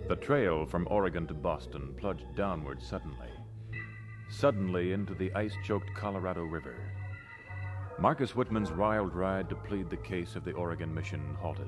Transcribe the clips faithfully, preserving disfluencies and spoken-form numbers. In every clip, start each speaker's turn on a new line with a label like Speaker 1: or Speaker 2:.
Speaker 1: The trail from Oregon to Boston plunged downward suddenly. Suddenly into the ice-choked Colorado River. Marcus Whitman's wild ride to plead the case of the Oregon mission halted.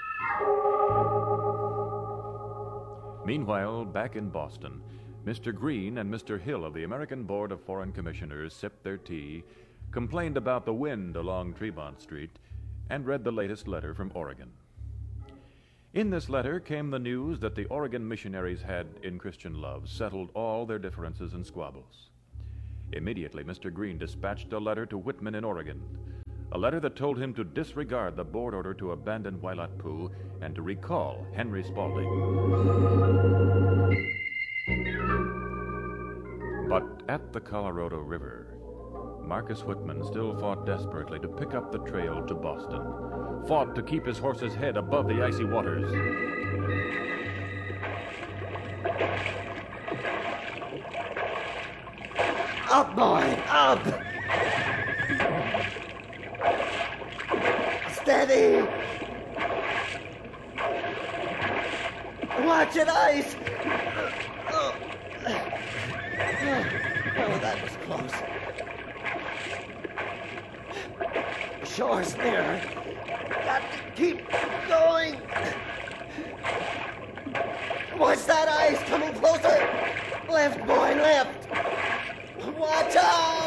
Speaker 1: Meanwhile, back in Boston, Mister Green and Mister Hill of the American Board of Foreign Commissioners sipped their tea, complained about the wind along Tremont Street, and read the latest letter from Oregon. In this letter came the news that the Oregon missionaries had, in Christian love, settled all their differences and squabbles. Immediately, Mister Green dispatched a letter to Whitman in Oregon, a letter that told him to disregard the board order to abandon Wailat Poo and to recall Henry Spaulding. But at the Colorado River, Marcus Whitman still fought desperately to pick up the trail to Boston, fought to keep his horse's head above the icy waters.
Speaker 2: Up, boy, up! Steady! Watch it, ice! Oh, oh, that was close. Shore's near. Got to keep going. Watch that ice coming closer. Left, boy, left. Watch out!